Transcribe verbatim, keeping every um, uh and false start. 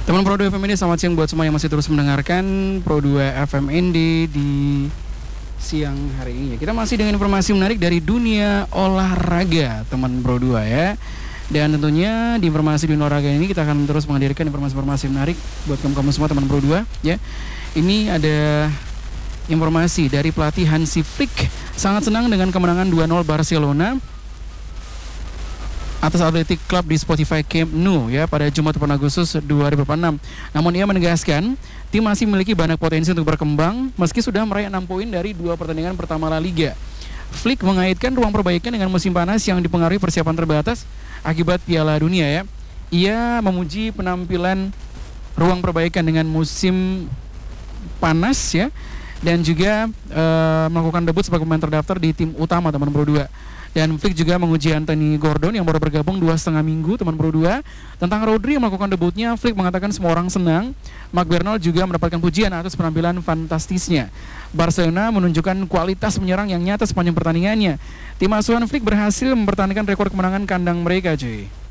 Teman Pro dua F M N D, selamat siang buat semua yang masih terus mendengarkan Pro dua F M N D di siang hari ini. Kita masih dengan informasi menarik dari dunia olahraga, teman Pro dua ya. Dan tentunya di informasi dunia olahraga ini kita akan terus menghadirkan informasi-informasi menarik buat kamu-kamu semua teman Pro dua ya. Ini ada informasi dari pelatih Hansi Flick, sangat senang dengan kemenangan dua nol Barcelona atas Athletic Club di Spotify Camp Nou ya pada Jumat delapan Agustus dua ribu enam. Namun ia menegaskan tim masih memiliki banyak potensi untuk berkembang meski sudah meraih enam poin dari dua pertandingan pertama La Liga. Flick mengaitkan ruang perbaikan dengan musim panas yang dipengaruhi persiapan terbatas akibat Piala Dunia ya. Ia memuji penampilan ruang perbaikan dengan musim panas ya, dan juga uh, melakukan debut sebagai pemain terdaftar di tim utama teman Pro dua. Dan Flick juga menguji Anthony Gordon yang baru bergabung dua setengah minggu teman Pro dua. Tentang Rodri yang melakukan debutnya, Flick mengatakan semua orang senang. Mark Bernal juga mendapatkan pujian atas penampilan fantastisnya. Barcelona menunjukkan kualitas menyerang yang nyata sepanjang pertandingannya. Tim asuhan Flick berhasil mempertahankan rekor kemenangan kandang mereka, cuy.